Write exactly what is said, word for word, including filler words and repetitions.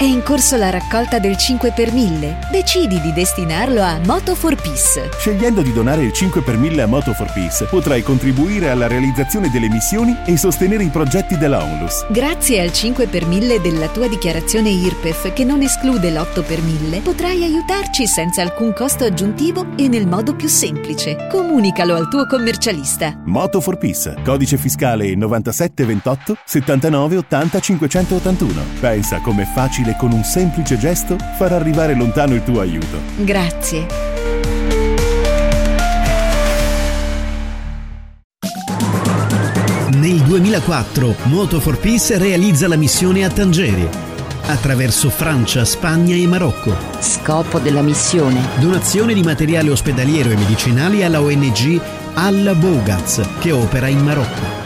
È in corso la raccolta del cinque per mille. Decidi di destinarlo a Moto for Peace. Scegliendo di donare il cinque per mille a Moto for Peace, potrai contribuire alla realizzazione delle missioni e sostenere i progetti dell'ONLUS. Grazie al cinque per mille della tua dichiarazione I R P E F, che non esclude l'otto per mille, potrai aiutarci senza alcun costo aggiuntivo e nel modo più semplice. Comunicalo al tuo commercialista. Moto for Peace, codice fiscale novantasette ventotto settantanove ottanta cinquecentottantuno. Pensa com'è facile con un semplice gesto far arrivare lontano il tuo aiuto. Grazie. Nel duemilaquattro Moto for Peace realizza la missione a Tangeri, attraverso Francia, Spagna e Marocco. Scopo della missione: donazione di materiale ospedaliero e medicinali alla O N G Al Bougaz, che opera in Marocco.